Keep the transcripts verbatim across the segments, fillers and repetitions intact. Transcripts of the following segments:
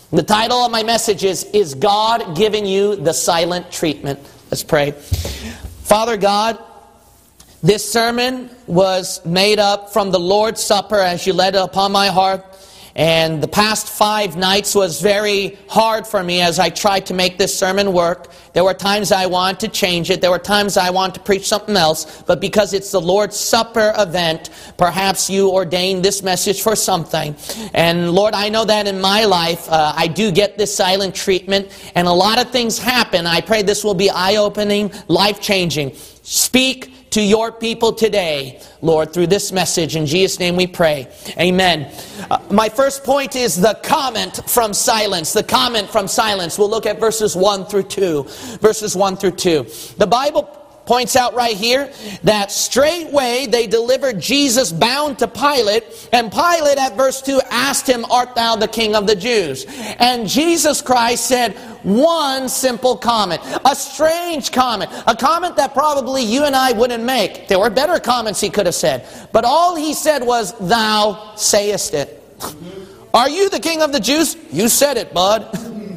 The title of my message is, Is God Giving You the Silent Treatment? Let's pray. Father God, this sermon was made up from the Lord's Supper as you laid it upon my heart. And the past five nights was very hard for me as I tried to make this sermon work. There were times I wanted to change it. There were times I wanted to preach something else. But because it's the Lord's Supper event, perhaps you ordained this message for something. And Lord, I know that in my life, uh, I do get this silent treatment. And a lot of things happen. I pray this will be eye-opening, life-changing. Speak to your people today, Lord, through this message. In Jesus' name we pray. Amen. Uh, my first point is the comment from silence. The comment from silence. We'll look at verses one through two. Verses one through two. The Bible points out right here that straightway they delivered Jesus bound to Pilate, and Pilate at verse two asked him, Art thou the King of the Jews? And Jesus Christ said one simple comment, a strange comment, a comment that probably you and I wouldn't make. There were better comments he could have said, but all he said was, Thou sayest it. Are you the King of the Jews? You said it, bud.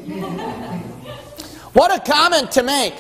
What a comment to make.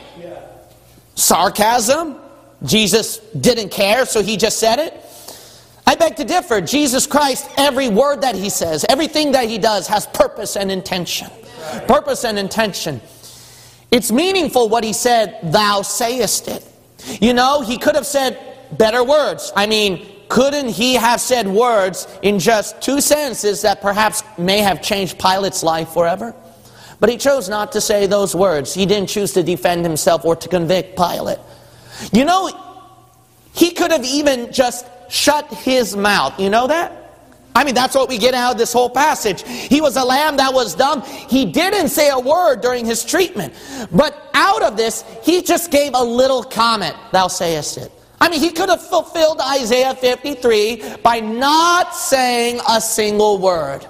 Sarcasm. Jesus didn't care, so he just said it. I beg to differ. Jesus Christ, every word that he says, everything that he does has purpose and intention. Purpose and intention. It's meaningful what he said, Thou sayest it. You know, he could have said better words. I mean, couldn't he have said words in just two sentences that perhaps may have changed Pilate's life forever? But he chose not to say those words. He didn't choose to defend himself or to convict Pilate. You know, he could have even just shut his mouth. You know that? I mean, that's what we get out of this whole passage. He was a lamb that was dumb. He didn't say a word during his treatment. But out of this, he just gave a little comment. Thou sayest it. I mean, he could have fulfilled Isaiah fifty-three by not saying a single word.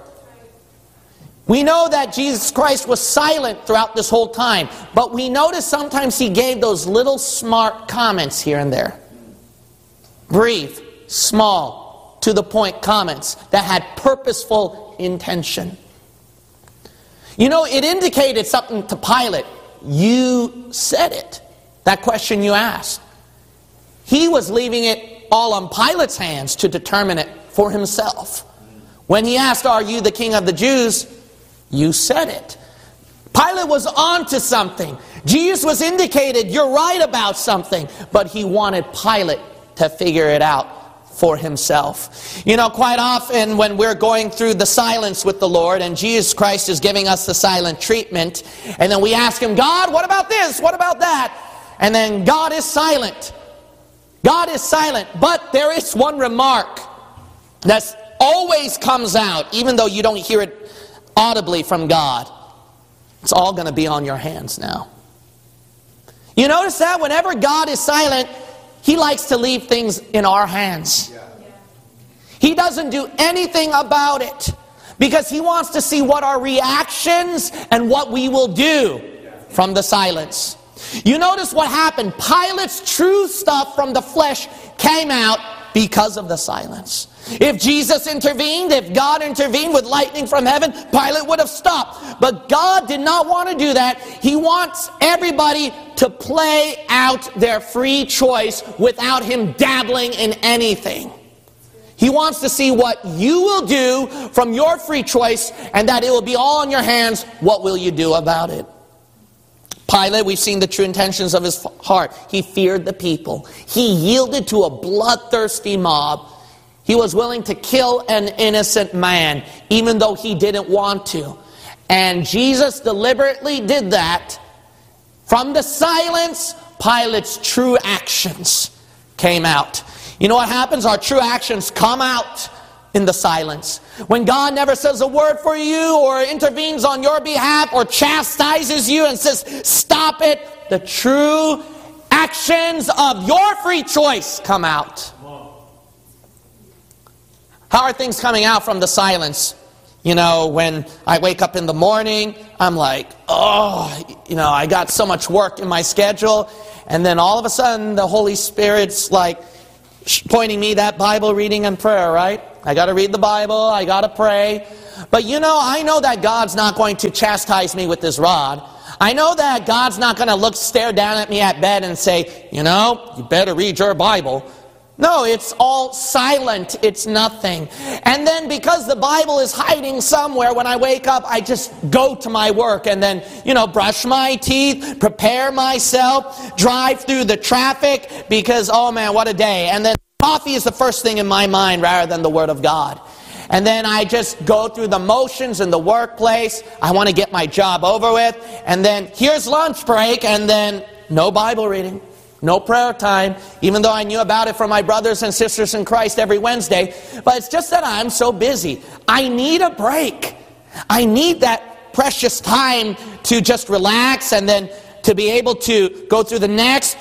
We know that Jesus Christ was silent throughout this whole time, but we notice sometimes he gave those little smart comments here and there. Brief, small, to the point comments that had purposeful intention. You know, it indicated something to Pilate. You said it. That question you asked. He was leaving it all on Pilate's hands to determine it for himself. When he asked, Are you the King of the Jews? You said it. Pilate was on to something. Jesus was indicated, you're right about something. But he wanted Pilate to figure it out for himself. You know, quite often when we're going through the silence with the Lord, and Jesus Christ is giving us the silent treatment, and then we ask him, God, what about this? What about that? And then God is silent. God is silent. But there is one remark that always comes out, even though you don't hear it audibly from God. It's all going to be on your hands now. You notice that whenever God is silent, he likes to leave things in our hands. He doesn't do anything about it because he wants to see what our reactions and what we will do from the silence. You notice what happened. Pilate's true stuff from the flesh came out because of the silence. If Jesus intervened, if God intervened with lightning from heaven, Pilate would have stopped. But God did not want to do that. He wants everybody to play out their free choice without him dabbling in anything. He wants to see what you will do from your free choice, and that it will be all in your hands. What will you do about it? Pilate, we've seen the true intentions of his heart. He feared the people. He yielded to a bloodthirsty mob. He was willing to kill an innocent man, even though he didn't want to. And Jesus deliberately did that. From the silence, Pilate's true actions came out. You know what happens? Our true actions come out in the silence. When God never says a word for you or intervenes on your behalf or chastises you and says, stop it, the true actions of your free choice come out. How are things coming out from the silence? You know, when I wake up in the morning, I'm like, oh, you know, I got so much work in my schedule. And then all of a sudden, the Holy Spirit's like pointing me that Bible reading and prayer, right? I got to read the Bible, I got to pray. But you know, I know that God's not going to chastise me with this rod. I know that God's not going to look, stare down at me at bed and say, you know, you better read your Bible. No, it's all silent. It's nothing. And then because the Bible is hiding somewhere, when I wake up, I just go to my work and then, you know, brush my teeth, prepare myself, drive through the traffic because, oh man, what a day. And then coffee is the first thing in my mind rather than the Word of God. And then I just go through the motions in the workplace. I want to get my job over with. And then here's lunch break and then no Bible reading. No prayer time, even though I knew about it from my brothers and sisters in Christ every Wednesday. But it's just that I'm so busy. I need a break. I need that precious time to just relax and then to be able to go through the next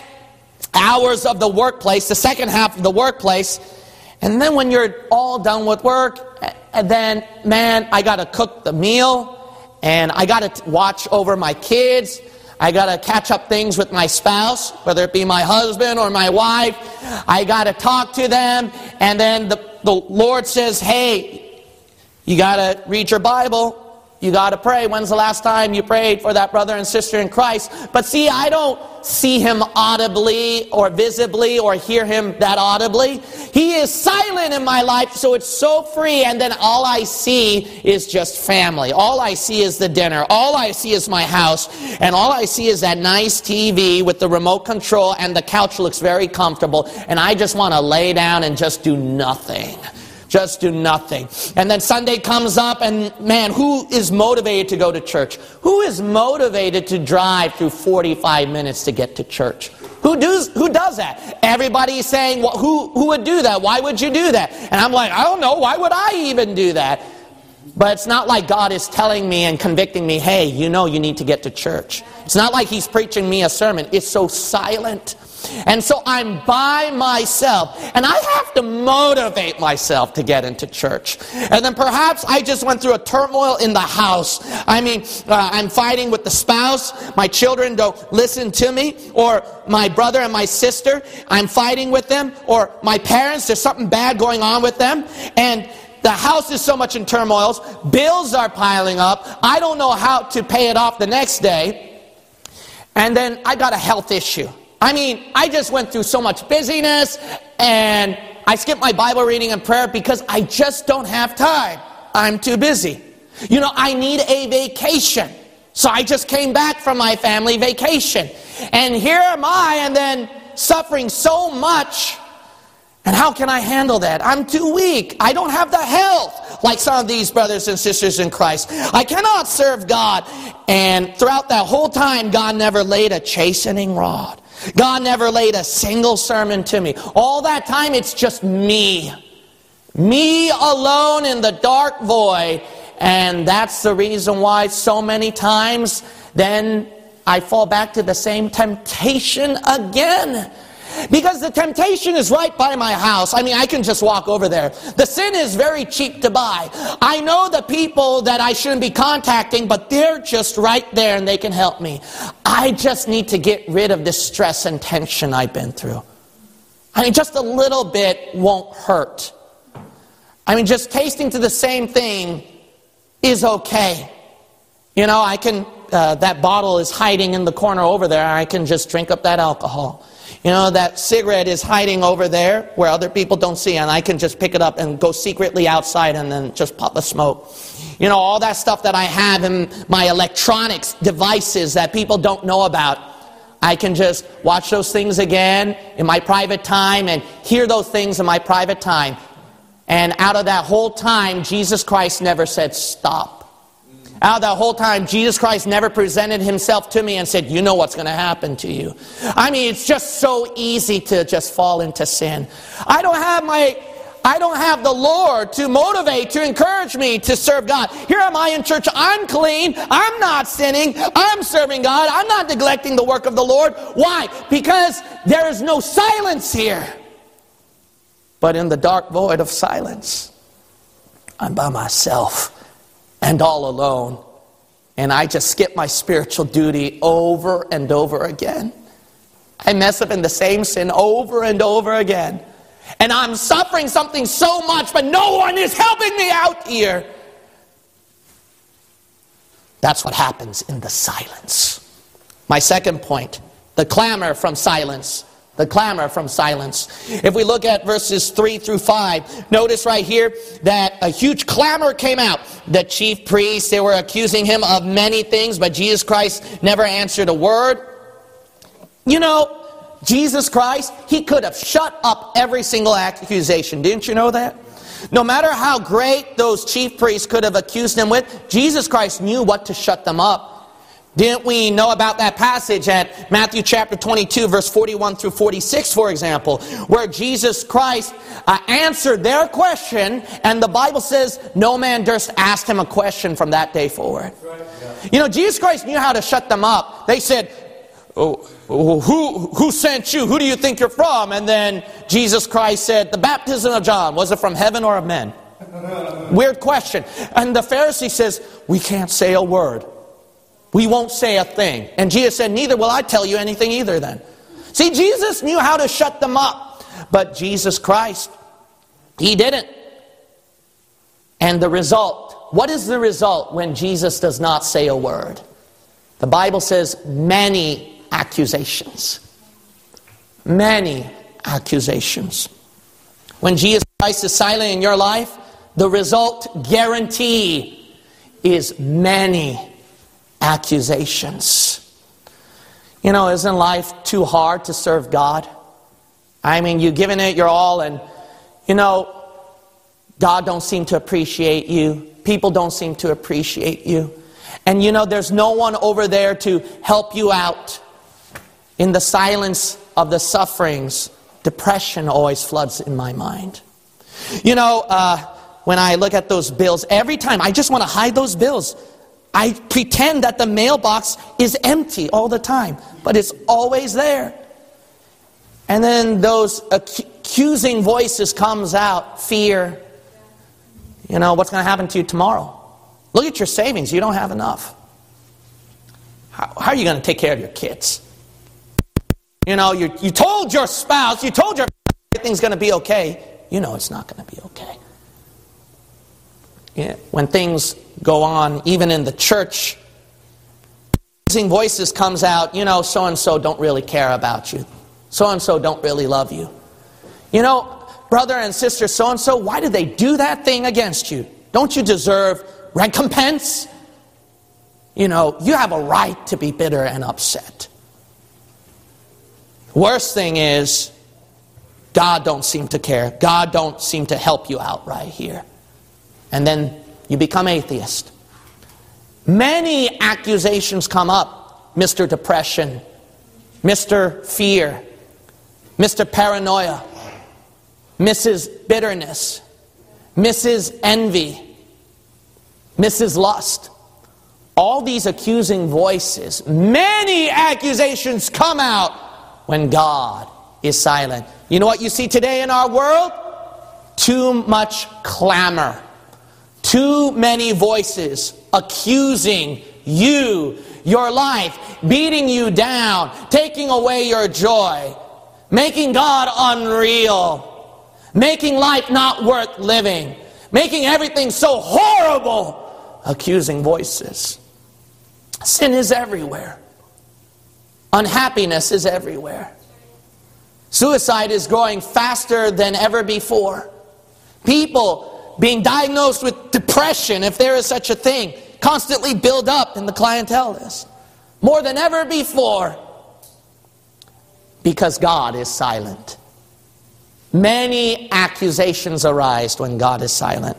hours of the workplace, the second half of the workplace. And then when you're all done with work, and then, man, I got to cook the meal and I got to watch over my kids. I got to catch up things with my spouse, whether it be my husband or my wife. I got to talk to them. And then the, the Lord says, hey, you got to read your Bible. You got to pray. When's the last time you prayed for that brother and sister in Christ? But see, I don't see him audibly or visibly or hear him that audibly. He is silent in my life, so it's so free. And then all I see is just family. All I see is the dinner. All I see is my house. And all I see is that nice T V with the remote control, and the couch looks very comfortable. And I just want to lay down and just do nothing. Just do nothing. And then Sunday comes up and, man, who is motivated to go to church? Who is motivated to drive through forty-five minutes to get to church? Who does, who does that? Everybody's saying, well, who, who would do that? Why would you do that? And I'm like, I don't know. Why would I even do that? But it's not like God is telling me and convicting me, hey, you know you need to get to church. It's not like He's preaching me a sermon. It's so silent. And so I'm by myself, and I have to motivate myself to get into church. And then perhaps I just went through a turmoil in the house. I mean, uh, I'm fighting with the spouse. My children don't listen to me. Or my brother and my sister, I'm fighting with them. Or my parents, there's something bad going on with them. And the house is so much in turmoil. Bills are piling up. I don't know how to pay it off the next day. And then I got a health issue. I mean, I just went through so much busyness, and I skipped my Bible reading and prayer because I just don't have time. I'm too busy. You know, I need a vacation. So I just came back from my family vacation. And here am I, and then suffering so much. And how can I handle that? I'm too weak. I don't have the health like some of these brothers and sisters in Christ. I cannot serve God. And throughout that whole time, God never laid a chastening rod. God never laid a single sermon to me. All that time, it's just me. Me alone in the dark void. And that's the reason why so many times then I fall back to the same temptation again. Because the temptation is right by my house. I mean, I can just walk over there. The sin is very cheap to buy. I know the people that I shouldn't be contacting, but they're just right there and they can help me. I just need to get rid of this stress and tension I've been through. I mean, just a little bit won't hurt. I mean, just tasting to the same thing is okay. You know, I can, uh, that bottle is hiding in the corner over there. I can just drink up that alcohol. You know, that cigarette is hiding over there where other people don't see, and I can just pick it up and go secretly outside and then just pop a smoke. You know, all that stuff that I have in my electronics devices that people don't know about, I can just watch those things again in my private time and hear those things in my private time. And out of that whole time, Jesus Christ never said stop. Out of that whole time, Jesus Christ never presented Himself to me and said, you know what's going to happen to you. I mean, it's just so easy to just fall into sin. I don't have my, I don't have the Lord to motivate, to encourage me to serve God. Here am I in church. I'm clean. I'm not sinning. I'm serving God. I'm not neglecting the work of the Lord. Why? Because there is no silence here. But in the dark void of silence, I'm by myself. And all alone. And I just skip my spiritual duty over and over again. I mess up in the same sin over and over again. And I'm suffering something so much, but no one is helping me out here. That's what happens in the silence. My second point, the clamor from silence. The clamor from silence. If we look at verses three through five, notice right here that a huge clamor came out. The chief priests, they were accusing him of many things, but Jesus Christ never answered a word. You know, Jesus Christ, he could have shut up every single accusation. Didn't you know that? No matter how great those chief priests could have accused him with, Jesus Christ knew what to shut them up. Didn't we know about that passage at Matthew chapter twenty-two, verse forty-one through forty-six, for example, where Jesus Christ uh, answered their question, and the Bible says no man durst ask him a question from that day forward. Right. Yeah. You know, Jesus Christ knew how to shut them up. They said, oh, oh, who, who sent you? Who do you think you're from? And then Jesus Christ said, the baptism of John, was it from heaven or of men? Weird question. And the Pharisee says, we can't say a word. We won't say a thing. And Jesus said, neither will I tell you anything either then. See, Jesus knew how to shut them up. But Jesus Christ, he didn't. And the result, what is the result when Jesus does not say a word? The Bible says many accusations. Many accusations. When Jesus Christ is silent in your life, the result guarantee is many accusations. You know, isn't life too hard to serve God? I mean, you've given it your all, and you know, God don't seem to appreciate you. People don't seem to appreciate you. And you know, there's no one over there to help you out. In the silence of the sufferings, depression always floods in my mind. You know, uh, when I look at those bills, every time I just want to hide those bills. I pretend that the mailbox is empty all the time, but it's always there. And then those accusing voices comes out, fear. You know, what's going to happen to you tomorrow? Look at your savings, you don't have enough. How, how are you going to take care of your kids? You know, you, you told your spouse, you told your everything's going to be okay. You know it's not going to be okay. Yeah, when things go on, even in the church, accusing voices comes out, you know, so-and-so don't really care about you. So-and-so don't really love you. You know, brother and sister so-and-so, why did they do that thing against you? Don't you deserve recompense? You know, you have a right to be bitter and upset. Worst thing is, God don't seem to care. God don't seem to help you out right here. And then you become atheist. Many accusations come up. Mister Depression, Mister Fear, Mister Paranoia, Missus Bitterness, Missus Envy, Missus Lust. All these accusing voices, many accusations come out when God is silent. You know what you see today in our world? Too much clamor. Too many voices accusing you, your life, beating you down, taking away your joy, making God unreal, making life not worth living, making everything so horrible. Accusing voices. Sin is everywhere. Unhappiness is everywhere. Suicide is growing faster than ever before. People being diagnosed with depression, if there is such a thing, constantly build up in the clientele list. More than ever before. Because God is silent. Many accusations arise when God is silent.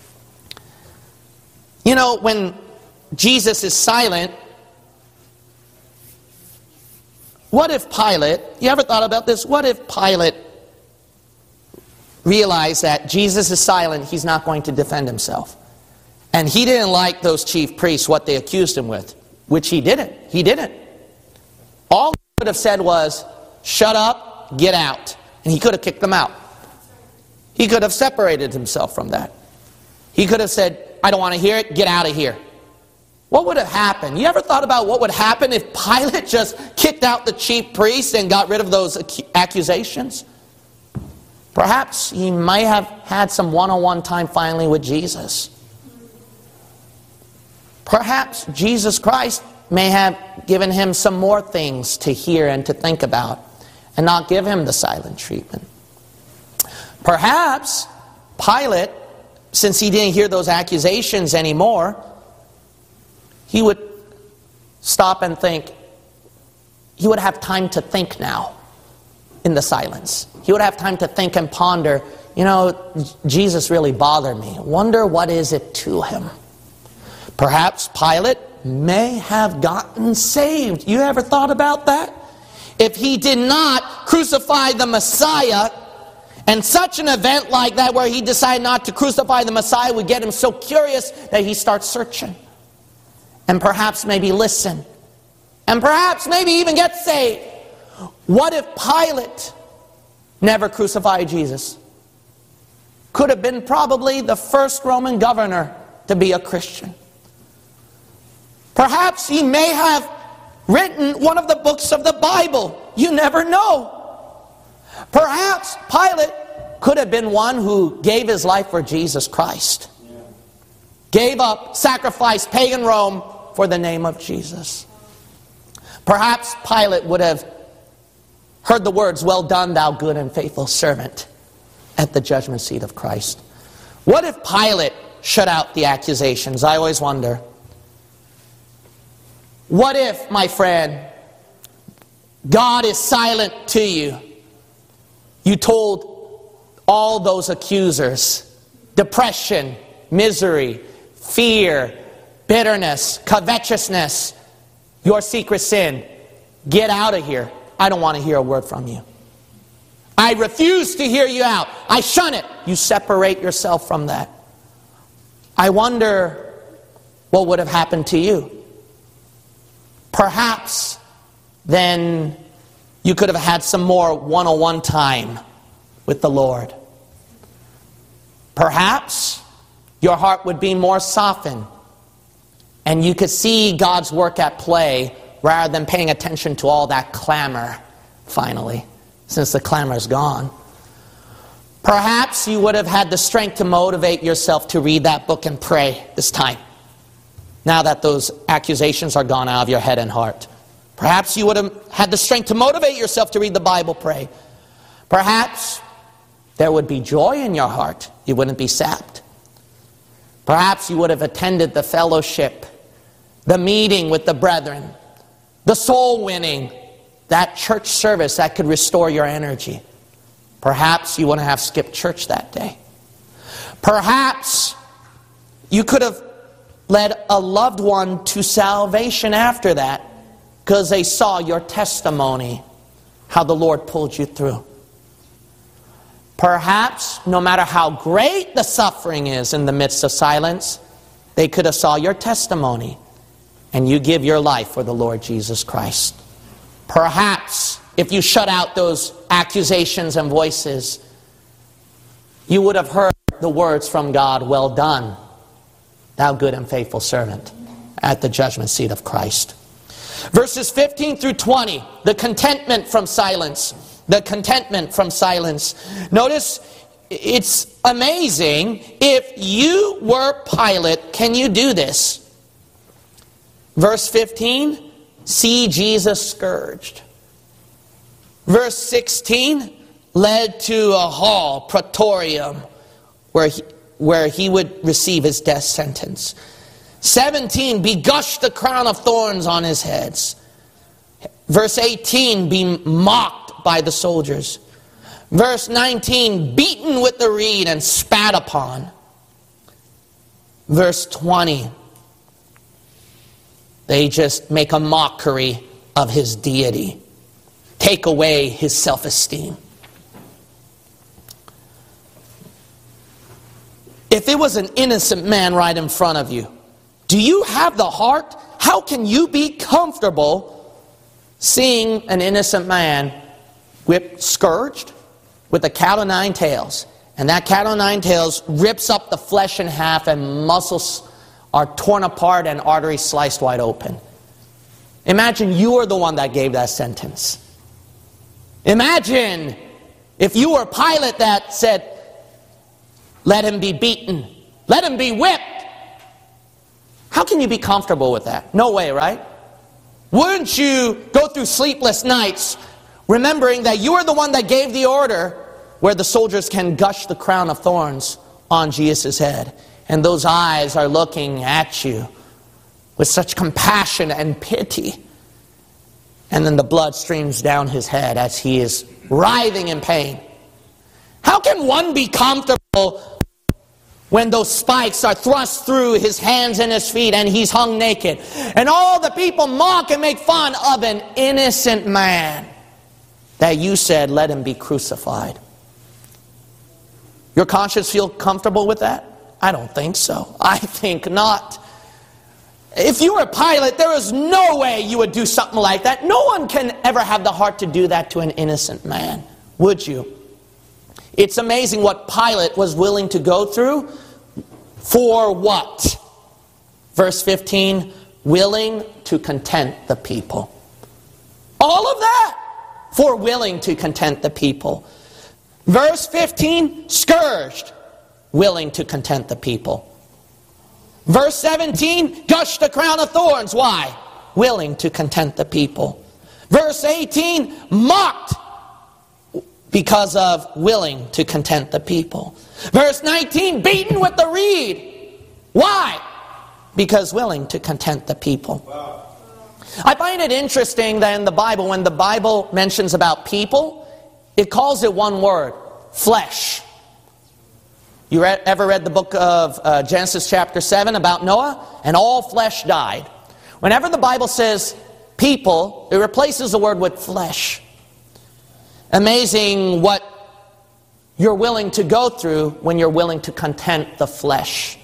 You know, when Jesus is silent, what if Pilate, you ever thought about this? What if Pilate realized that Jesus is silent, he's not going to defend himself? And he didn't like those chief priests, what they accused him with, which he didn't. He didn't. All he could have said was, shut up, get out. And he could have kicked them out. He could have separated himself from that. He could have said, I don't want to hear it, get out of here. What would have happened? You ever thought about what would happen if Pilate just kicked out the chief priests and got rid of those accusations? Perhaps he might have had some one-on-one time finally with Jesus. Perhaps Jesus Christ may have given him some more things to hear and to think about and not give him the silent treatment. Perhaps Pilate, since he didn't hear those accusations anymore, he would stop and think. He would have time to think now in the silence. He would have time to think and ponder, you know, Jesus really bothered me. Wonder what is it to him. Perhaps Pilate may have gotten saved. You ever thought about that? If he did not crucify the Messiah, and such an event like that where he decided not to crucify the Messiah would get him so curious that he starts searching. And perhaps maybe listen. And perhaps maybe even get saved. What if Pilate never crucified Jesus? Could have been probably the first Roman governor to be a Christian. Perhaps he may have written one of the books of the Bible. You never know. Perhaps Pilate could have been one who gave his life for Jesus Christ. Gave up, sacrificed pagan Rome for the name of Jesus. Perhaps Pilate would have heard the words, "Well done, thou good and faithful servant," at the judgment seat of Christ. What if Pilate shut out the accusations? I always wonder. What if, my friend, God is silent to you? You told all those accusers, depression, misery, fear, bitterness, covetousness, your secret sin, get out of here. I don't want to hear a word from you. I refuse to hear you out. I shun it. You separate yourself from that. I wonder what would have happened to you. Perhaps then you could have had some more one-on-one time with the Lord. Perhaps your heart would be more softened and you could see God's work at play rather than paying attention to all that clamor finally, since the clamor's gone. Perhaps you would have had the strength to motivate yourself to read that book and pray this time, now that those accusations are gone out of your head and heart. Perhaps you would have had the strength to motivate yourself to read the Bible, pray. Perhaps there would be joy in your heart. You wouldn't be sapped. Perhaps you would have attended the fellowship, the meeting with the brethren, the soul winning, that church service that could restore your energy. Perhaps you wouldn't have skipped church that day. Perhaps you could have led a loved one to salvation after that because they saw your testimony, how the Lord pulled you through. Perhaps, no matter how great the suffering is in the midst of silence, they could have saw your testimony and you give your life for the Lord Jesus Christ. Perhaps, if you shut out those accusations and voices, you would have heard the words from God, "Well done, thou good and faithful servant," at the judgment seat of Christ. Verses fifteen through twenty, the contentment from silence. The contentment from silence. Notice, it's amazing. If you were Pilate, can you do this? Verse fifteen, see Jesus scourged. Verse sixteen, led to a hall, praetorium, where he, where he would receive his death sentence. seventeen, be gushed the crown of thorns on his heads. Verse eighteen, be mocked by the soldiers. Verse nineteen, beaten with the reed and spat upon. Verse twenty, they just make a mockery of his deity. Take away his self-esteem. If it was an innocent man right in front of you, do you have the heart? How can you be comfortable seeing an innocent man whipped, scourged with a cat o' nine tails? And that cat o' nine tails rips up the flesh in half and muscles are torn apart and arteries sliced wide open. Imagine you are the one that gave that sentence. Imagine if you were Pilate that said, let him be beaten, let him be whipped, how can you be comfortable with that? No way, right? Wouldn't you go through sleepless nights remembering that you are the one that gave the order where the soldiers can gush the crown of thorns on Jesus' head, and those eyes are looking at you with such compassion and pity, and then the blood streams down his head as he is writhing in pain? How can one be comfortable when those spikes are thrust through his hands and his feet and he's hung naked, and all the people mock and make fun of an innocent man that you said, let him be crucified? Your conscience feel comfortable with that? I don't think so. I think not. If you were Pilate, there is no way you would do something like that. No one can ever have the heart to do that to an innocent man. Would you? It's amazing what Pilate was willing to go through. For what? Verse fifteen, willing to content the people. All of that for willing to content the people. Verse fifteen, scourged, willing to content the people. Verse seventeen, gushed a crown of thorns. Why? Willing to content the people. Verse eighteen, mocked, because of willing to content the people. Verse nineteen, beaten with the reed. Why? Because willing to content the people. Wow. I find it interesting that in the Bible, when the Bible mentions about people, it calls it one word, flesh. You read, ever read the book of uh, Genesis chapter seven about Noah? And all flesh died. Whenever the Bible says people, it replaces the word with flesh. Amazing what you're willing to go through when you're willing to content the flesh.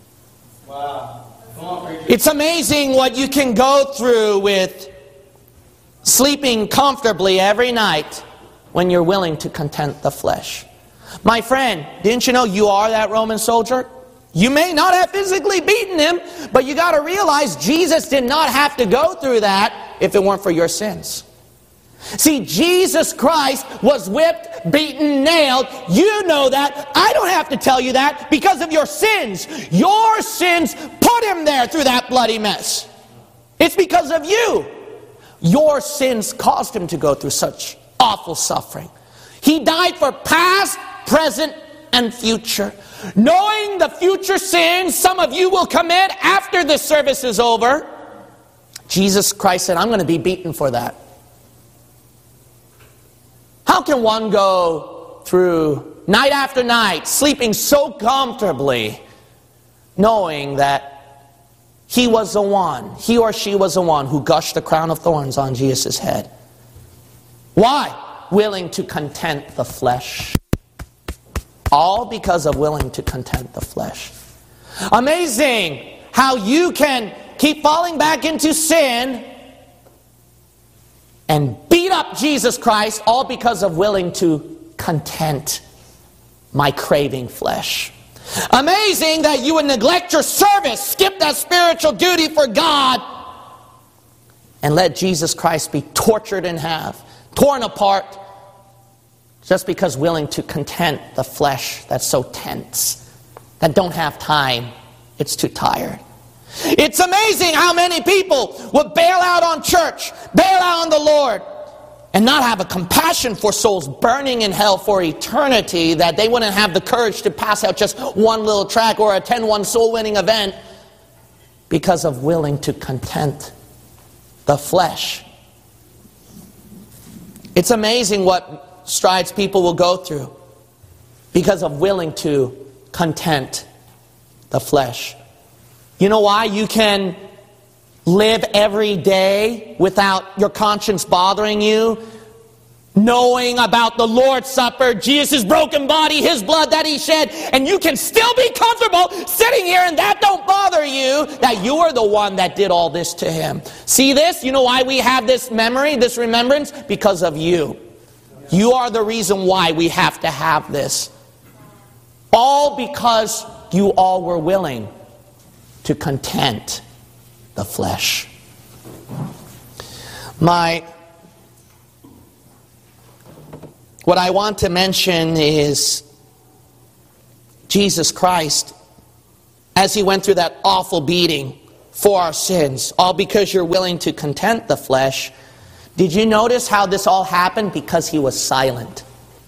Wow. Come on, preacher. It's amazing what you can go through with sleeping comfortably every night when you're willing to content the flesh. My friend, didn't you know you are that Roman soldier? You may not have physically beaten him, but you got to realize Jesus did not have to go through that if it weren't for your sins. See, Jesus Christ was whipped, beaten, nailed. You know that. I don't have to tell you that because of your sins. Your sins put him there through that bloody mess. It's because of you. Your sins caused him to go through such awful suffering. He died for past, present, and future. Knowing the future sins some of you will commit after this service is over, Jesus Christ said, I'm going to be beaten for that. How can one go through night after night, sleeping so comfortably, knowing that he was the one, he or she was the one who gushed the crown of thorns on Jesus' head? Why? Willing to content the flesh. All because of willing to content the flesh. Amazing how you can keep falling back into sin and beat up Jesus Christ, all because of willing to content my craving flesh. Amazing that you would neglect your service, skip that spiritual duty for God, and let Jesus Christ be tortured in half, torn apart, just because willing to content the flesh that's so tense, that don't have time, it's too tired. It's amazing how many people would bail out on church, bail out on the Lord, and not have a compassion for souls burning in hell for eternity, that they wouldn't have the courage to pass out just one little tract or attend one soul-winning event because of willing to content the flesh. It's amazing what strides people will go through because of willing to content the flesh. You know why you can live every day without your conscience bothering you? Knowing about the Lord's Supper, Jesus' broken body, His blood that He shed, and you can still be comfortable sitting here and that don't bother you, that you are the one that did all this to Him. See this? You know why we have this memory, this remembrance? Because of you. You are the reason why we have to have this. All because you all were willing to content the flesh. My what I want to mention is Jesus Christ, as he went through that awful beating for our sins, all because you're willing to content the flesh. Did you notice how this all happened? Because he was silent.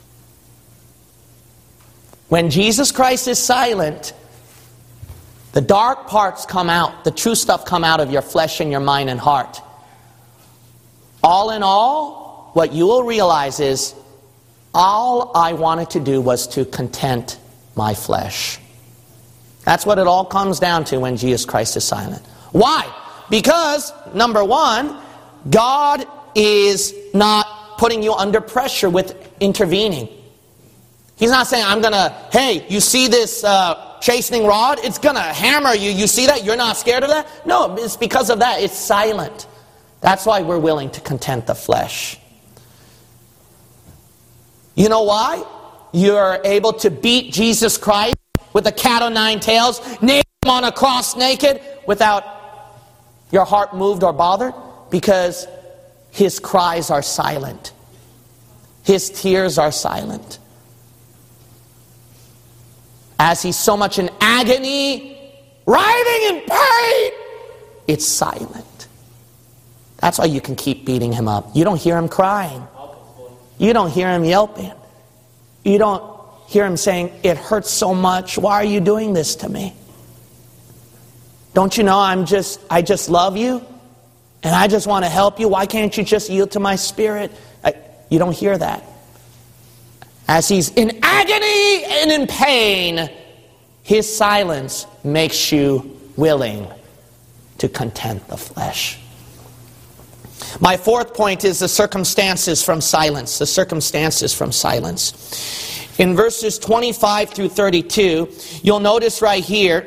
When Jesus Christ is silent, the dark parts come out. The true stuff come out of your flesh and your mind and heart. All in all, what you will realize is, all I wanted to do was to content my flesh. That's what it all comes down to when Jesus Christ is silent. Why? Because, number one, God is not putting you under pressure with intervening. He's not saying, I'm going to, hey, you see this uh, chastening rod? It's going to hammer you. You see that? You're not scared of that? No, it's because of that. It's silent. That's why we're willing to content the flesh. You know why? You're able to beat Jesus Christ with a cat o' nine tails, nail him on a cross naked, without your heart moved or bothered? Because his cries are silent. His tears are silent. As he's so much in agony, writhing in pain, it's silent. That's why you can keep beating him up. You don't hear him crying. You don't hear him yelping. You don't hear him saying, it hurts so much. Why are you doing this to me? Don't you know I'm just, I just love you? And I just want to help you. Why can't you just yield to my spirit? I, you don't hear that. As he's in agony and in pain, his silence makes you willing to content the flesh. My fourth point is the circumstances from silence. The circumstances from silence. In verses twenty-five through thirty-two, you'll notice right here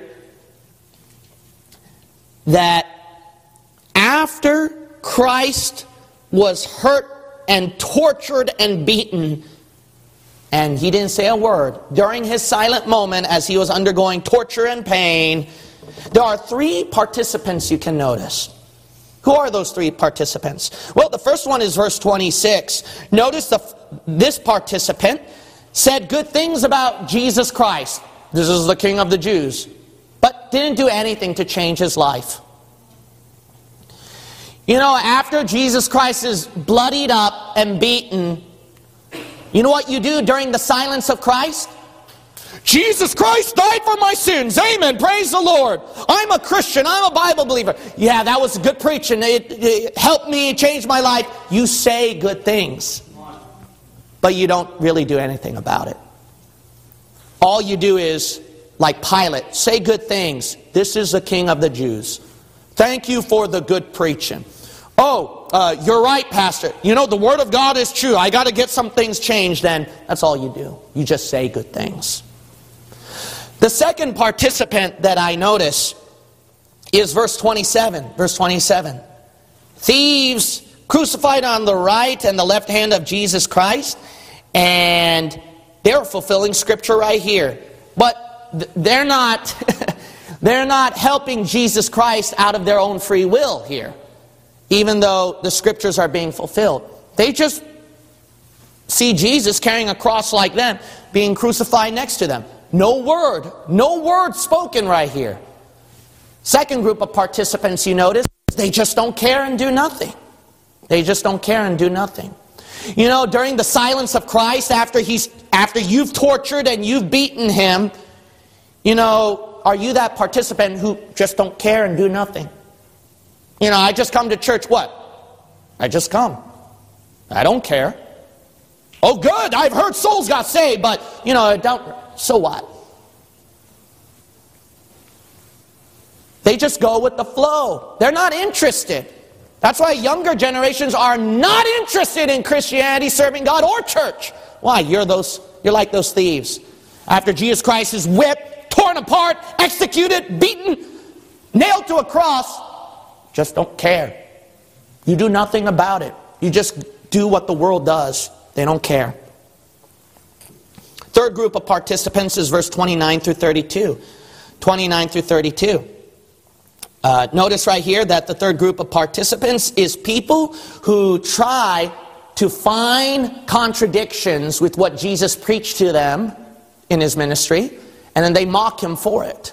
that after Christ was hurt and tortured and beaten, and he didn't say a word, during his silent moment as he was undergoing torture and pain, there are three participants you can notice. Who are those three participants? Well, the first one is verse twenty-six. Notice the, this participant said good things about Jesus Christ. This is the King of the Jews. But didn't do anything to change his life. You know, after Jesus Christ is bloodied up and beaten, you know what you do during the silence of Christ? Jesus Christ died for my sins. Amen. Praise the Lord. I'm a Christian. I'm a Bible believer. Yeah, that was good preaching. It, it helped me change my life. You say good things, but you don't really do anything about it. All you do is, like Pilate, say good things. This is the King of the Jews. Thank you for the good preaching. Oh, uh, you're right, Pastor. You know, the Word of God is true. I got to get some things changed then. That's all you do. You just say good things. The second participant that I notice is verse twenty-seven. Verse twenty-seven. Thieves crucified on the right and the left hand of Jesus Christ. And they're fulfilling Scripture right here. But they're not, they're not helping Jesus Christ out of their own free will here. Even though the Scriptures are being fulfilled. They just see Jesus carrying a cross like them, being crucified next to them. No word, no word spoken right here. Second group of participants, you notice, they just don't care and do nothing. They just don't care and do nothing. You know, during the silence of Christ, after he's after you've tortured and you've beaten him, you know, are you that participant who just don't care and do nothing? You know, I just come to church, what? I just come. I don't care. Oh, good, I've heard souls got saved, but, you know, I don't, so what? They just go with the flow. They're not interested. That's why younger generations are not interested in Christianity, serving God, or church. Why? You're those, you're like those thieves. After Jesus Christ is whipped, torn apart, executed, beaten, nailed to a cross, just don't care. You do nothing about it. You just do what the world does. They don't care. Third group of participants is verse twenty-nine through thirty-two. twenty-nine through thirty-two. Uh, notice right here that the third group of participants is people who try to find contradictions with what Jesus preached to them in his ministry, and then they mock him for it.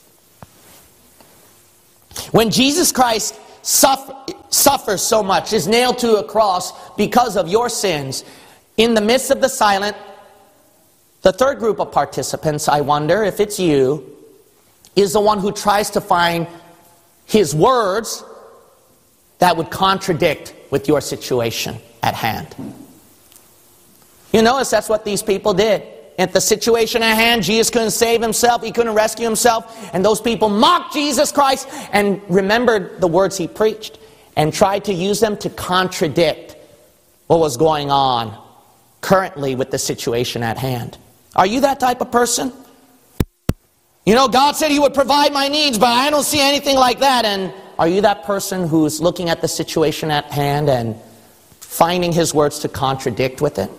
When Jesus Christ suffer, suffers so much, is nailed to a cross because of your sins, in the midst of the silent, the third group of participants, I wonder if it's you, is the one who tries to find his words that would contradict with your situation at hand. You notice that's what these people did. At the situation at hand, Jesus couldn't save himself, he couldn't rescue himself, and those people mocked Jesus Christ and remembered the words he preached and tried to use them to contradict what was going on currently with the situation at hand. Are you that type of person? You know, God said he would provide my needs, but I don't see anything like that. And are you that person who's looking at the situation at hand and finding his words to contradict with it?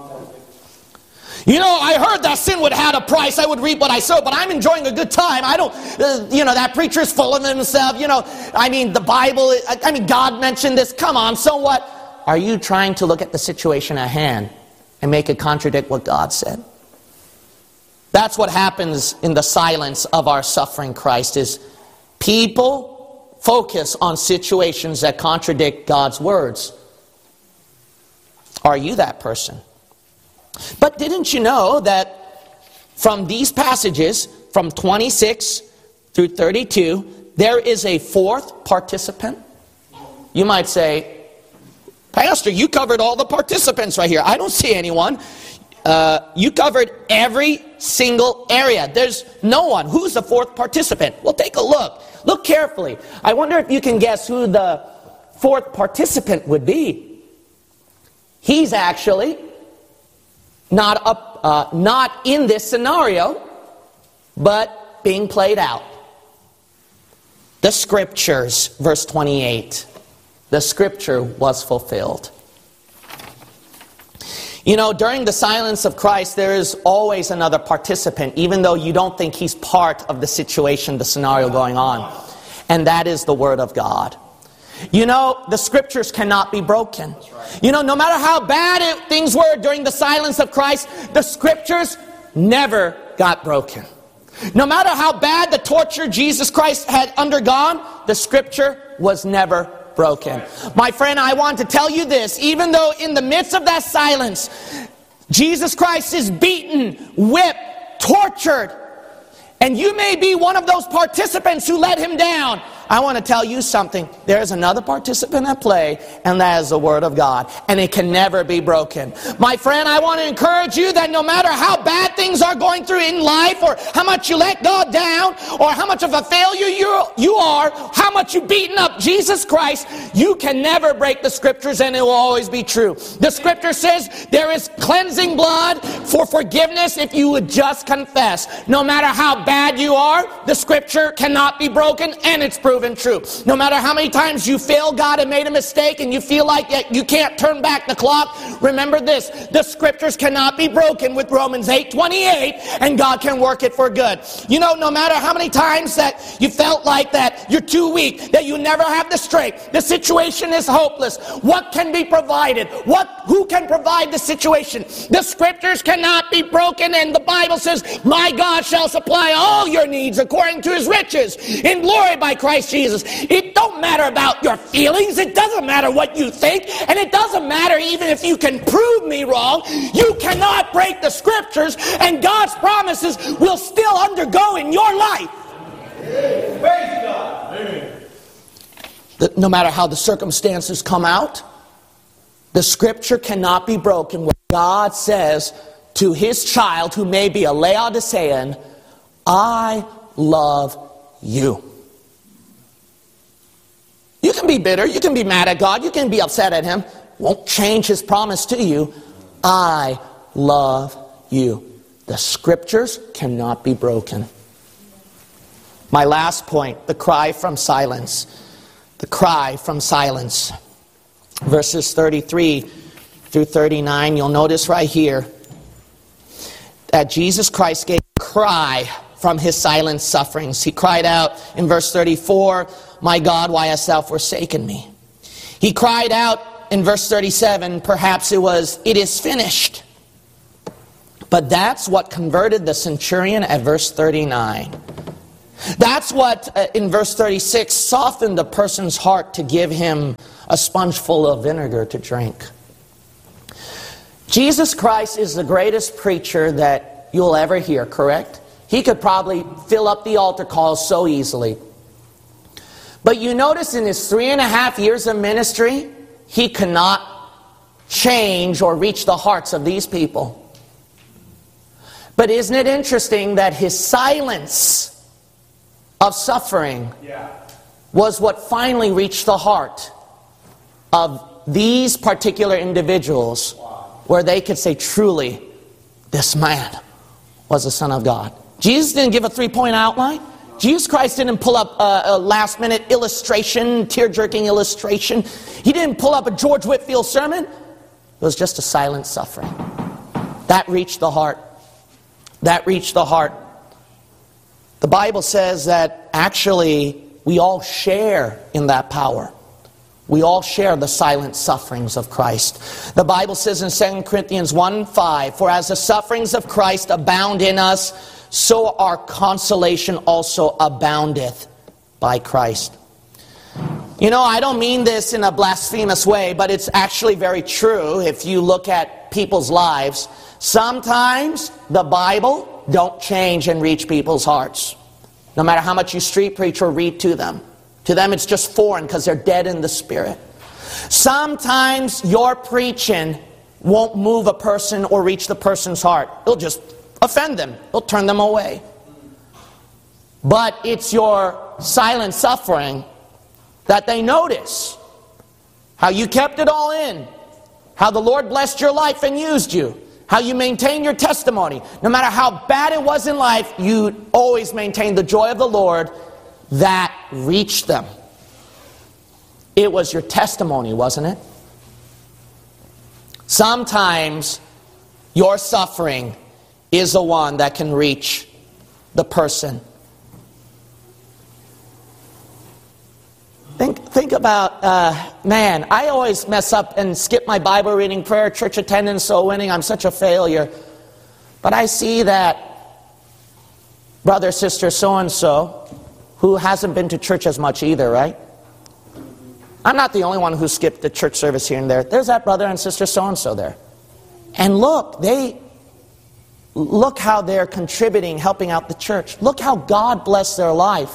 You know, I heard that sin would have a price. I would reap what I sow, but I'm enjoying a good time. I don't, uh, you know, that preacher's full of himself. You know, I mean, the Bible, I, I mean, God mentioned this. Come on, so what? Are you trying to look at the situation at hand and make it contradict what God said? That's what happens in the silence of our suffering Christ, is people focus on situations that contradict God's words. Are you that person? But didn't you know that from these passages, from twenty-six through thirty-two, there is a fourth participant? You might say, Pastor, you covered all the participants right here. I don't see anyone. Uh, you covered every single area. There's no one. Who's the fourth participant? Well, take a look. Look carefully. I wonder if you can guess who the fourth participant would be. He's actually not up, uh, not in this scenario, but being played out. The Scriptures, verse twenty-eight. The Scripture was fulfilled. You know, during the silence of Christ, there is always another participant, even though you don't think he's part of the situation, the scenario going on. And that is the Word of God. You know, the Scriptures cannot be broken. You know, no matter how bad it, things were during the silence of Christ, the Scriptures never got broken. No matter how bad the torture Jesus Christ had undergone, the Scripture was never broken. My friend, I want to tell you this. Even though in the midst of that silence, Jesus Christ is beaten, whipped, tortured, and you may be one of those participants who let him down, I want to tell you something. There is another participant at play, and that is the Word of God. And it can never be broken. My friend, I want to encourage you that no matter how bad things are going through in life, or how much you let God down, or how much of a failure you, you are, how much you've beaten up Jesus Christ, you can never break the Scriptures, and it will always be true. The Scripture says there is cleansing blood for forgiveness if you would just confess. No matter how bad you are, the Scripture cannot be broken, and it's proven true. No matter how many times you failed God and made a mistake and you feel like you can't turn back the clock, remember this: the Scriptures cannot be broken with Romans eight twenty-eight, and God can work it for good. You know, no matter how many times that you felt like that you're too weak, that you never have the strength, the situation is hopeless, what can be provided? What, who can provide the situation? The Scriptures cannot be broken, and the Bible says, my God shall supply all your needs according to his riches in glory by Christ Jesus. It don't matter about your feelings. It doesn't matter what you think. And it doesn't matter even if you can prove me wrong. You cannot break the Scriptures, and God's promises will still undergo in your life. Praise God. No matter how the circumstances come out, the Scripture cannot be broken where God says to his child, who may be a Laodicean, I love you. You can be bitter, you can be mad at God, you can be upset at him. Won't change his promise to you. I love you. The Scriptures cannot be broken. My last point, the cry from silence. The cry from silence. Verses thirty-three through thirty-nine, you'll notice right here that Jesus Christ gave a cry from his silent sufferings. He cried out in verse thirty-four, my God, why hast thou forsaken me? He cried out in verse thirty-seven, perhaps it was, "It is finished." But that's what converted the centurion at verse thirty-nine. That's what, uh, in verse thirty-six, softened the person's heart to give him a sponge full of vinegar to drink. Jesus Christ is the greatest preacher that you'll ever hear, correct? He could probably fill up the altar calls so easily. But you notice in his three and a half years of ministry, he cannot change or reach the hearts of these people. But isn't it interesting that his silence of suffering Yeah. was what finally reached the heart of these particular individuals, where they could say, truly, this man was the Son of God. Jesus didn't give a three-point outline. Jesus Christ didn't pull up a, a last-minute illustration, tear-jerking illustration. He didn't pull up a George Whitefield sermon. It was just a silent suffering. That reached the heart. That reached the heart. The Bible says that actually we all share in that power. We all share the silent sufferings of Christ. The Bible says in Second Corinthians one five, "For as the sufferings of Christ abound in us, so our consolation also aboundeth by Christ." You know, I don't mean this in a blasphemous way, but it's actually very true if you look at people's lives. Sometimes the Bible don't change and reach people's hearts, no matter how much you street preach or read to them. To them it's just foreign because they're dead in the spirit. Sometimes your preaching won't move a person or reach the person's heart. It'll just offend them. It'll turn them away. But it's your silent suffering that they notice. How you kept it all in. How the Lord blessed your life and used you. How you maintain your testimony. No matter how bad it was in life, you always maintain the joy of the Lord. That reached them. It was your testimony, wasn't it? Sometimes your suffering is the one that can reach the person. Think, think about, uh, man, I always mess up and skip my Bible reading, prayer, church attendance, soul winning. I'm such a failure. But I see that brother, sister, so-and-so, who hasn't been to church as much either, right? I'm not the only one who skipped the church service here and there. There's that brother and sister so-and-so there. And look, they, look how they're contributing, helping out the church. Look how God blessed their life.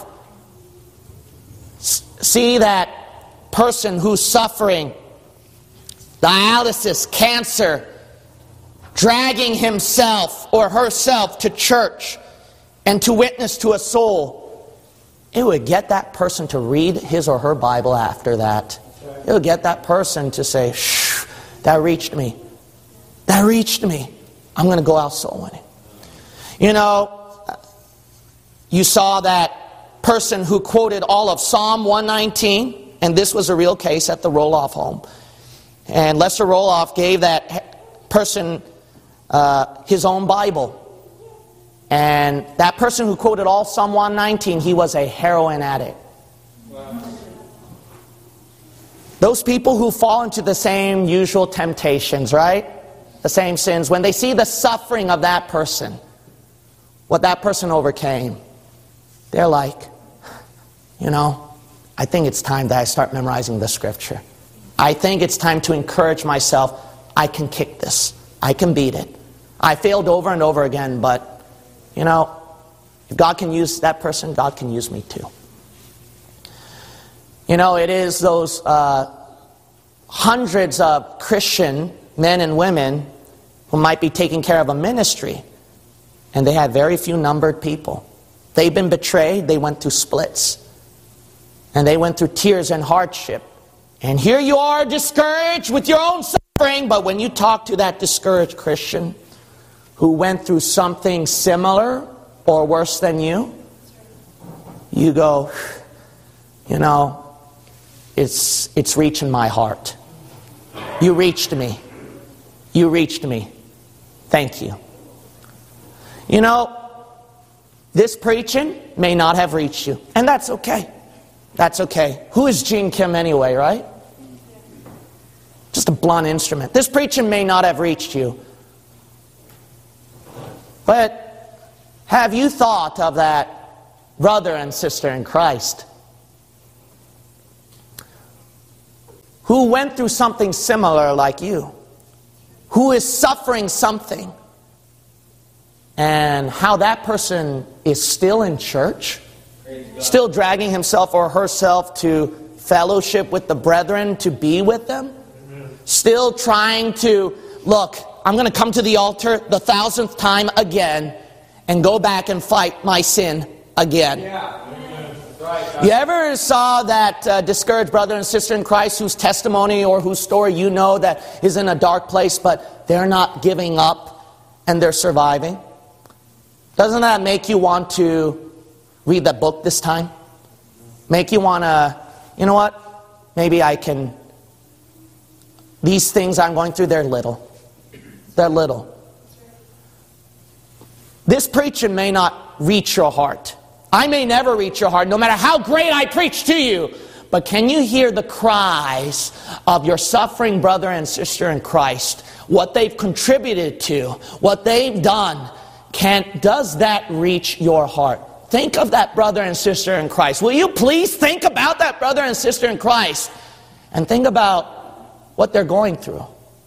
See that person who's suffering dialysis, cancer, dragging himself or herself to church and to witness to a soul. It would get that person to read his or her Bible after that. It would get that person to say, shh, that reached me. That reached me. I'm going to go out soul winning. You know, you saw that person who quoted all of Psalm one nineteen, and this was a real case at the Roloff home. And Lester Roloff gave that person uh, his own Bible. And that person who quoted all Psalm one nineteen, he was a heroin addict. Wow. Those people who fall into the same usual temptations, right? The same sins. When they see the suffering of that person, what that person overcame, they're like, you know, I think it's time that I start memorizing the scripture. I think it's time to encourage myself. I can kick this. I can beat it. I failed over and over again, but, you know, if God can use that person, God can use me too. You know, it is those uh, hundreds of Christian men and women who might be taking care of a ministry, and they had very few numbered people. They've been betrayed. They went through splits. And they went through tears and hardship. And here you are discouraged with your own suffering. But when you talk to that discouraged Christian who went through something similar or worse than you, you go, you know, it's, it's reaching my heart. You reached me. You reached me. Thank you. You know, this preaching may not have reached you. And that's okay. That's okay. Who is Gene Kim anyway, right? Just a blunt instrument. This preaching may not have reached you. But have you thought of that brother and sister in Christ who went through something similar like you, who is suffering something, and how that person is still in church, still dragging himself or herself to fellowship with the brethren, to be with them, still trying to, look, I'm going to come to the altar the thousandth time again and go back and fight my sin again. Yeah. Right. You ever saw that uh, discouraged brother and sister in Christ whose testimony or whose story you know that is in a dark place, but they're not giving up and they're surviving? Doesn't that make you want to read the book this time? Make you want to, you know what? Maybe I can, these things I'm going through, they're little. They're little. This preaching may not reach your heart. I may never reach your heart, no matter how great I preach to you. But can you hear the cries of your suffering brother and sister in Christ? What they've contributed to, what they've done. Can, does that reach your heart? Think of that brother and sister in Christ. Will you please think about that brother and sister in Christ? And think about what they're going through.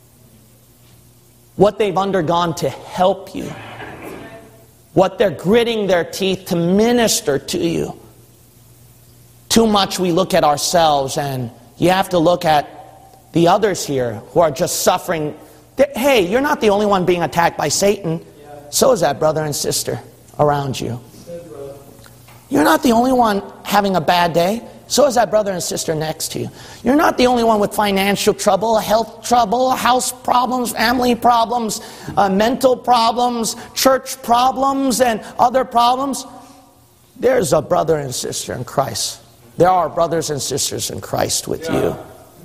What they've undergone to help you. What they're gritting their teeth to minister to you. Too much we look at ourselves, and you have to look at the others here who are just suffering. Hey, you're not the only one being attacked by Satan. So is that brother and sister around you. You're not the only one having a bad day. So is that brother and sister next to you. You're not the only one with financial trouble, health trouble, house problems, family problems, uh, mental problems, church problems, and other problems. There's a brother and sister in Christ. There are brothers and sisters in Christ with you.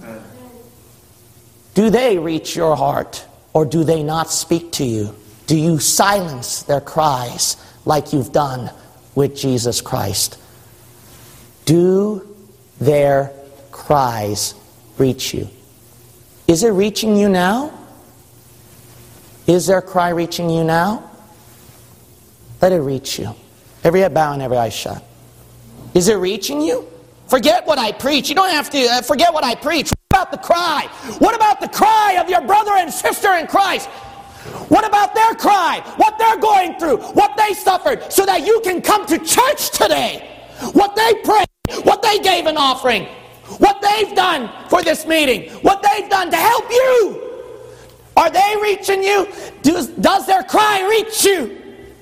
Do they reach your heart, or do they not speak to you? Do you silence their cries like you've done with Jesus Christ? Do their cries reach you? Is it reaching you now? Is their cry reaching you now? Let it reach you. Every head bowed and every eye shut. Is it reaching you? Forget what I preach. You don't have to uh, forget what I preach. What about the cry? What about the cry of your brother and sister in Christ? What about their cry? What they're going through? What they suffered? So that you can come to church today. What they prayed. What they gave an offering. What they've done for this meeting. What they've done to help you. Are they reaching you? Does, does their cry reach you?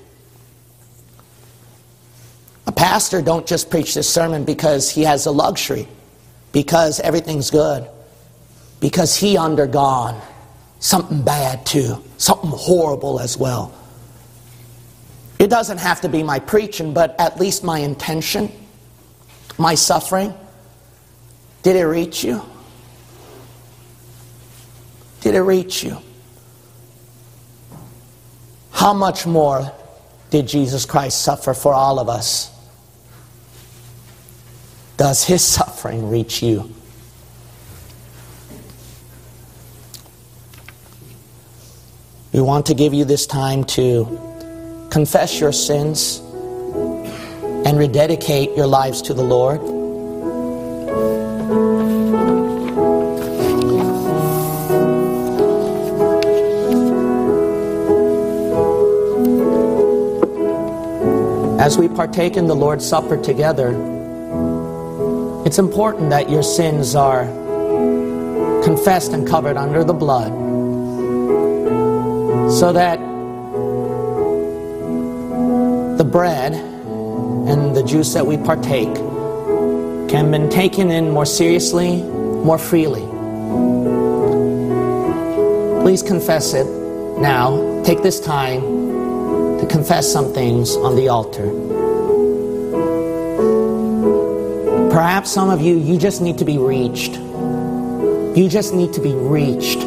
A pastor don't just preach this sermon because he has a luxury. Because everything's good. Because he undergone something bad too. Something horrible as well. It doesn't have to be my preaching, but at least my intention. My suffering, did it reach you? Did it reach you? How much more did Jesus Christ suffer for all of us? Does His suffering reach you? We want to give you this time to confess your sins and rededicate your lives to the Lord. As we partake in the Lord's Supper together, it's important that your sins are confessed and covered under the blood, so that the bread and the juice that we partake can be taken in more seriously, more freely. Please confess it now. Take this time to confess some things on the altar. Perhaps some of you, you just need to be reached. You just need to be reached.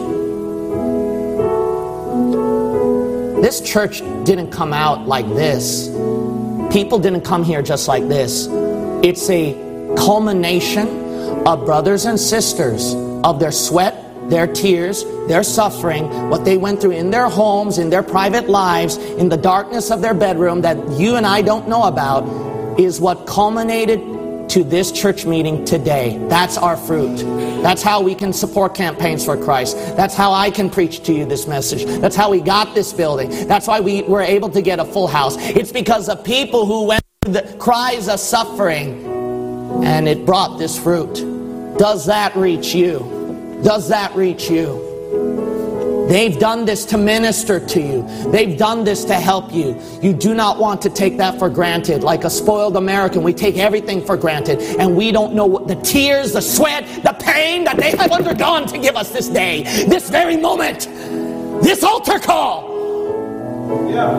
This church didn't come out like this. People didn't come here just like this. It's a culmination of brothers and sisters, of their sweat, their tears, their suffering, what they went through in their homes, in their private lives, in the darkness of their bedroom that you and I don't know about, is what culminated to this church meeting today. That's our fruit. That's how we can support Campaigns for Christ. That's how I can preach to you this message. That's how we got this building. That's why we were able to get a full house. It's because of people who went through the cries of suffering, and it brought this fruit. Does that reach you? Does that reach you? They've done this to minister to you. They've done this to help you. You do not want to take that for granted. Like a spoiled American, we take everything for granted. And we don't know what the tears, the sweat, the pain that they have undergone to give us this day, this very moment, this altar call. Yeah.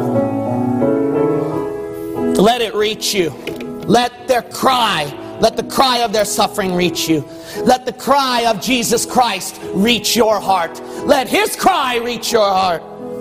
Let it reach you. Let their cry, let the cry of their suffering reach you. Let the cry of Jesus Christ reach your heart. Let His cry reach your heart.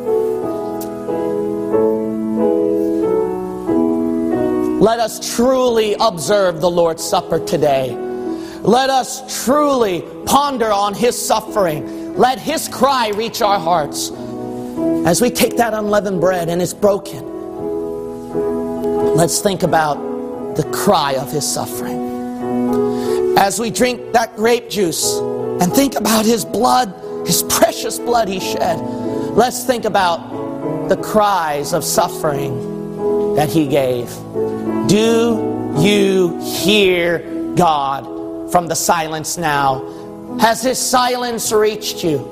Let us truly observe the Lord's Supper today. Let us truly ponder on His suffering. Let His cry reach our hearts. As we take that unleavened bread and it's broken, let's think about the cry of His suffering. As we drink that grape juice and think about His blood, His precious blood He shed, let's think about the cries of suffering that He gave. Do you hear God from the silence now? Has His silence reached you?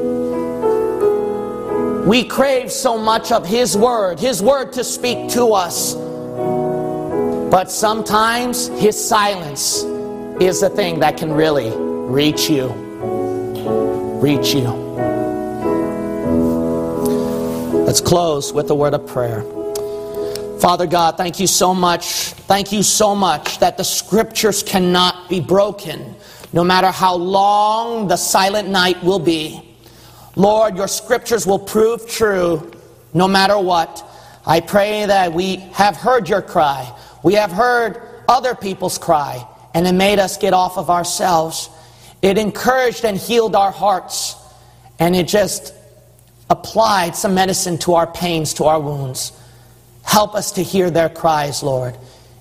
We crave so much of His Word, His Word to speak to us. But sometimes His silence is the thing that can really reach you. Reach you. Let's close with a word of prayer. Father God, thank you so much. Thank you so much that the Scriptures cannot be broken, no matter how long the silent night will be. Lord, your Scriptures will prove true no matter what. I pray that we have heard your cry. We have heard other people's cry, and it made us get off of ourselves. It encouraged and healed our hearts, and it just applied some medicine to our pains, to our wounds. Help us to hear their cries, Lord.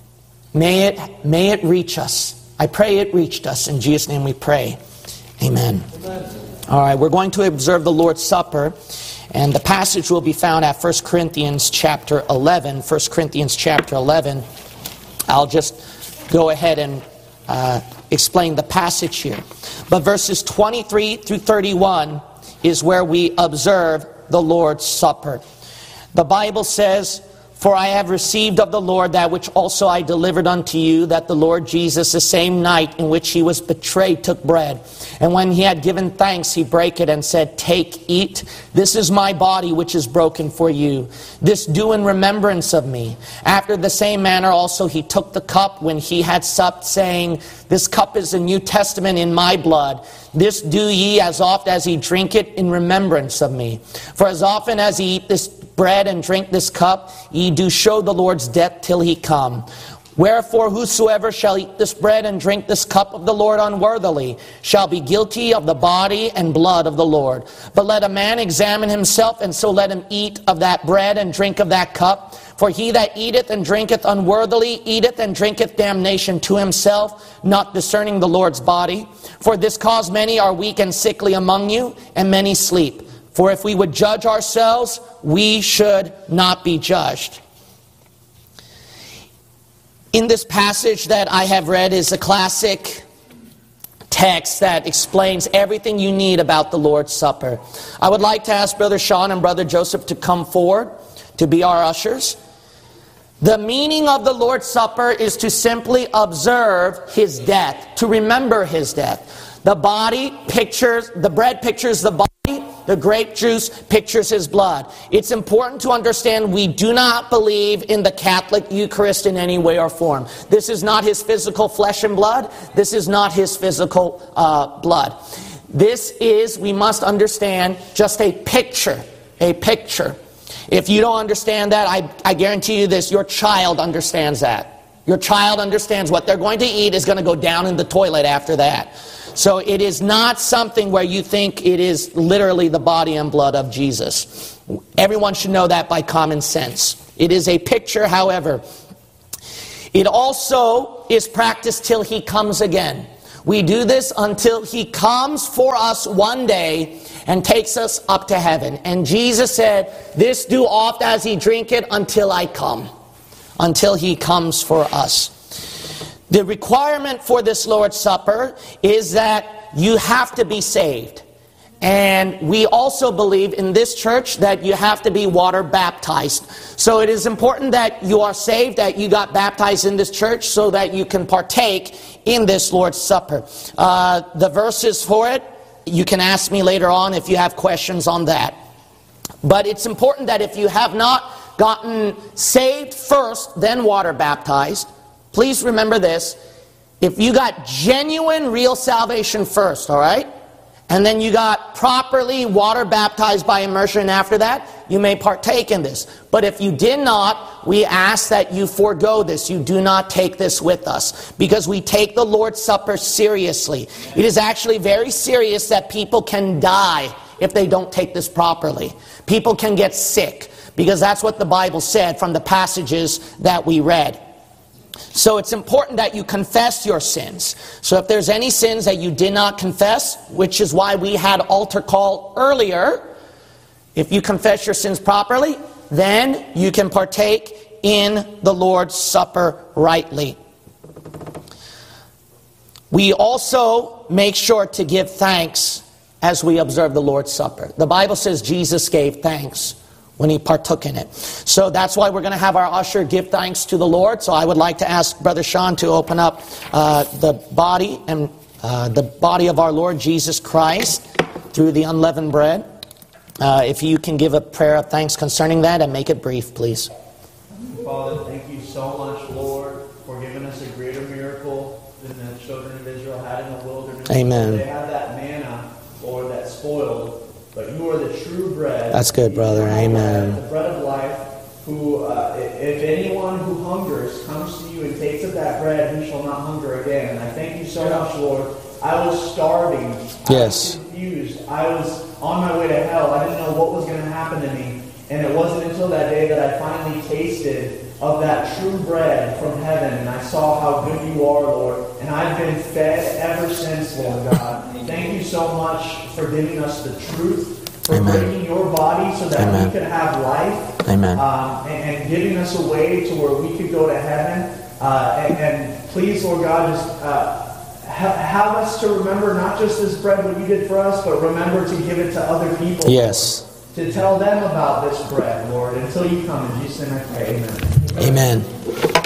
May it, may it reach us. I pray it reached us. In Jesus' name we pray. Amen. Amen. All right, we're going to observe the Lord's Supper, and the passage will be found at First Corinthians chapter eleven. First Corinthians chapter eleven. I'll just go ahead and uh, explain the passage here. But verses twenty-three through thirty-one is where we observe the Lord's Supper. The Bible says, "For I have received of the Lord that which also I delivered unto you, that the Lord Jesus, the same night in which He was betrayed, took bread. And when He had given thanks, He brake it and said, Take, eat. This is my body which is broken for you. This do in remembrance of me. After the same manner also He took the cup when He had supped, saying, This cup is the New Testament in my blood. This do ye as oft as ye drink it in remembrance of me. For as often as ye eat this bread and drink this cup, ye do show the Lord's death till He come. Wherefore whosoever shall eat this bread and drink this cup of the Lord unworthily shall be guilty of the body and blood of the Lord. But let a man examine himself, and so let him eat of that bread and drink of that cup. For he that eateth and drinketh unworthily eateth and drinketh damnation to himself, not discerning the Lord's body. For this cause many are weak and sickly among you, and many sleep. For if we would judge ourselves, we should not be judged." In this passage that I have read is a classic text that explains everything you need about the Lord's Supper. I would like to ask Brother Sean and Brother Joseph to come forward to be our ushers. The meaning of the Lord's Supper is to simply observe His death, to remember His death. The body pictures, the bread pictures the body. The grape juice pictures His blood. It's important to understand we do not believe in the Catholic Eucharist in any way or form. This is not His physical flesh and blood. This is not His physical uh, blood. This is, we must understand, just a picture. A picture. If you don't understand that, I, I guarantee you this, your child understands that. Your child understands what they're going to eat is going to go down in the toilet after that. So it is not something where you think it is literally the body and blood of Jesus. Everyone should know that by common sense. It is a picture, however. It also is practiced till he comes again. We do this until he comes for us one day and takes us up to heaven. And Jesus said, this do oft as ye drink it until I come. Until he comes for us. The requirement for this Lord's Supper is that you have to be saved. And we also believe in this church that you have to be water baptized. So it is important that you are saved, that you got baptized in this church so that you can partake in this Lord's Supper. Uh, the verses for it, you can ask me later on if you have questions on that. But it's important that if you have not gotten saved first, then water baptized, please remember this. If you got genuine, real salvation first, all right? And then you got properly water baptized by immersion after that, you may partake in this. But if you did not, we ask that you forego this. You do not take this with us. Because we take the Lord's Supper seriously. It is actually very serious that people can die if they don't take this properly. People can get sick. Because that's what the Bible said from the passages that we read. So it's important that you confess your sins. So if there's any sins that you did not confess, which is why we had altar call earlier, if you confess your sins properly, then you can partake in the Lord's Supper rightly. We also make sure to give thanks as we observe the Lord's Supper. The Bible says Jesus gave thanks when he partook in it. So that's why we're going to have our usher give thanks to the Lord. So I would like to ask Brother Sean to open up uh, the body and uh, the body of our Lord Jesus Christ through the unleavened bread. Uh, if you can give a prayer of thanks concerning that and make it brief, please. Father, thank you so much, Lord, for giving us a greater miracle than the children of Israel had in the wilderness. Amen. They had that manna, Lord, that spoiled. But you are the true bread. That's good, brother. Amen. The bread of life, who, uh, if anyone who hungers comes to you and takes of that bread, he shall not hunger again. And I thank you so much, Lord. I was starving. Yes. I was confused. I was on my way to hell. I didn't know what was going to happen to me. And it wasn't until that day that I finally tasted of that true bread from heaven. And I saw how good you are, Lord. And I've been fed ever since, Lord God. Thank you so much for giving us the truth, for Amen. breaking your body so that Amen. we could have life. Amen. Um, and, and giving us a way to where we could go to heaven. Uh, and, and please, Lord God, just uh, ha- have us to remember not just this bread, what you did for us, but remember to give it to other people. Yes. To tell them about this bread, Lord, until you come. In Jesus' name I pray. Amen. Amen.